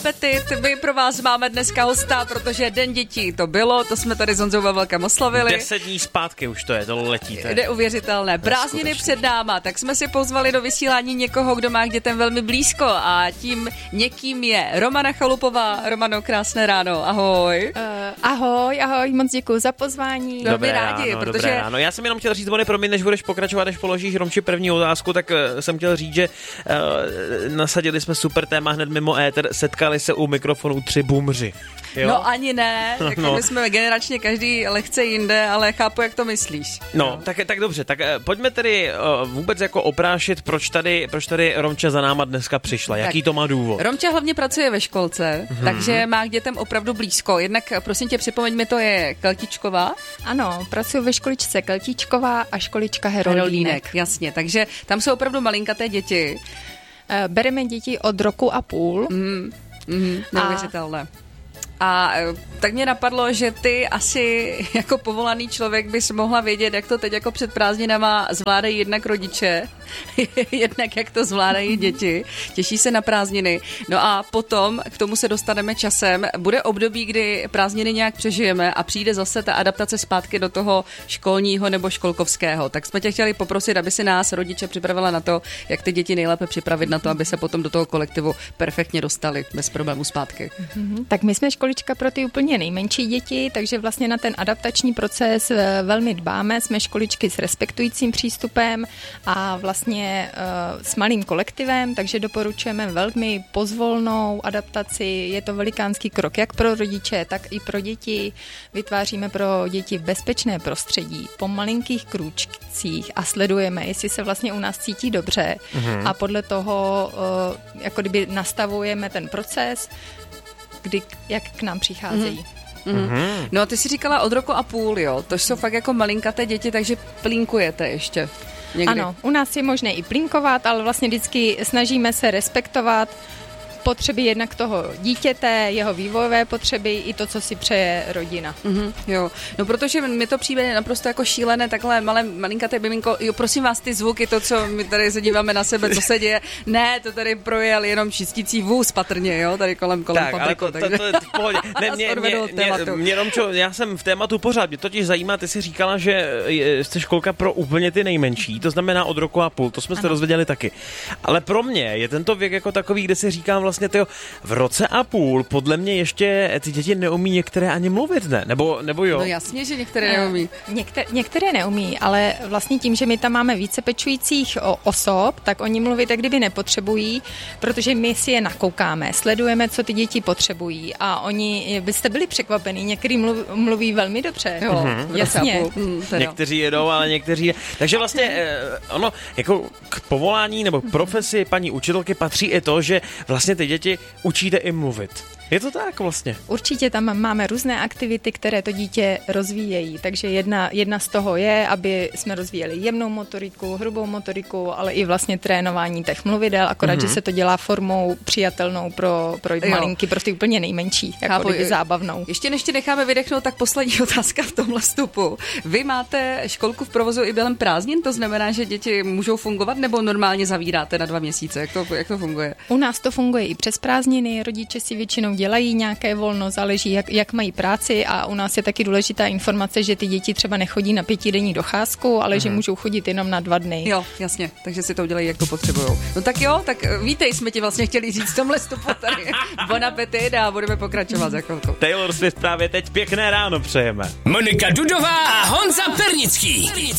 Petit, my pro vás máme dneska hosta, protože Den dětí to bylo, to jsme tady s Honzou ve velkém oslavili. 10 dní zpátky už to je, to letí. Neuvěřitelné. Prázdniny před náma, tak jsme si pozvali do vysílání někoho, kdo má k dětem velmi blízko a tím někým je Romana Chalupová. Romano, krásné ráno, ahoj. Ahoj, moc děkuji za pozvání. Velmi rádi, protože... Dobré ráno. Já jsem jenom chtěl říct, Bony, promiň, než budeš pokračovat, než položíš Romči první otázku, tak jsem chtěl říct, že nasadili jsme super téma hned mimo éter, setkali se u mikrofonu 3 boomři. Jo? No ani ne, jako my jsme generačně každý lehce jinde, ale chápu, jak to myslíš. No, tak dobře, tak pojďme tedy vůbec jako oprášit, proč tady Romča za náma dneska přišla, jaký to má důvod? Romča hlavně pracuje ve školce, takže má k dětem opravdu blízko. Jednak, prosím tě, připomeň mi, to je Keltičková. Ano, pracuji ve školičce Keltičková a školička Heroldínek. Jasně, takže tam jsou opravdu malinkaté děti. Bereme děti od roku a půl. Neuvěřitelné. A tak mě napadlo, že ty asi jako povolaný člověk bys mohla vědět, jak to teď jako před prázdninama zvládají jednak rodiče, jednak jak to zvládají děti. Těší se na prázdniny. No a potom k tomu se dostaneme časem. Bude období, kdy prázdniny nějak přežijeme a přijde zase ta adaptace zpátky do toho školního nebo školkovského. Tak jsme tě chtěli poprosit, aby si nás rodiče připravila na to, jak ty děti nejlépe připravit na to, aby se potom do toho kolektivu perfektně dostali bez problémů zpátky. Tak my jsme školička pro ty úplně nejmenší děti, takže vlastně na ten adaptační proces velmi dbáme. Jsme školičky s respektujícím přístupem a vlastně s malým kolektivem, takže doporučujeme velmi pozvolnou adaptaci. Je to velikánský krok jak pro rodiče, tak i pro děti. Vytváříme pro děti v bezpečné prostředí, po malinkých krůčcích a sledujeme, jestli se vlastně u nás cítí dobře a podle toho jako kdyby nastavujeme ten proces, jak k nám přicházejí. No a ty jsi říkala od roku a půl, jo? To jsou fakt jako malinkaté děti, takže plínkujete ještě někdy. Ano, u nás je možné i plínkovat, ale vlastně vždycky snažíme se respektovat potřeby jednak toho dítěte, jeho vývojové potřeby i to, co si přeje rodina. Jo, no protože mi to přijde naprosto jako šílené, takhle malinkaté miminko, jo, prosím vás, ty zvuky, to, co my tady se díváme na sebe, co se děje, ne, to tady projel jenom čistící vůz patrně, jo, tady kolem tak, patriku. Ale to je v pohodě. Mě, Romčo, já jsem v tématu pořád, mě totiž zajímá, ty jsi říkala, že jste školka pro úplně ty nejmenší, to znamená od roku a půl, to jsme se dozvěděli taky. Ale pro mě je tento věk jako takový, kde si říkám vlastně, v roce a půl podle mě ještě ty děti neumí některé ani mluvit, ne? Nebo jo? No jasně, že některé neumí. Některé neumí, ale vlastně tím, že my tam máme více pečujících osob, tak oni mluvit tak kdyby nepotřebují, protože my si je nakoukáme, sledujeme, co ty děti potřebují a oni, byste byli překvapení, některý mluví velmi dobře. Jo, jasně. Někteří jedou, ale někteří ne. Takže vlastně ono, jako k povolání nebo profesi paní učitelky patří i to, že vlastně ty děti učíte i mluvit. Je to tak vlastně? Určitě tam máme různé aktivity, které to dítě rozvíjejí, takže jedna z toho je, aby jsme rozvíjeli jemnou motoriku, hrubou motoriku, ale i vlastně trénování těch mluvidel, akorát, že se to dělá formou přijatelnou pro malinky, pro ty úplně nejmenší, jako kdyby zábavnou. Ještě než tě necháme vydechnout, tak poslední otázka v tomhle vstupu. Vy máte školku v provozu i během prázdnin, to znamená, že děti můžou fungovat, nebo normálně zavíráte na 2 měsíce? Jak to funguje? U nás to funguje i přes prázdniny, rodiče si většinou dělají nějaké volno, záleží, jak mají práci a u nás je taky důležitá informace, že ty děti třeba nechodí na 5denní docházku, ale že můžou chodit jenom na 2 dny. Jo, jasně, takže si to udělají, jak to potřebujou. No tak jo, tak vítej, jsme ti vlastně chtěli říct v tomhle vstupu tady. Bon appetit a budeme pokračovat za chvilku. Taylor Swift právě teď pěkné ráno přejeme. Monika Dudová a Honza Pernický.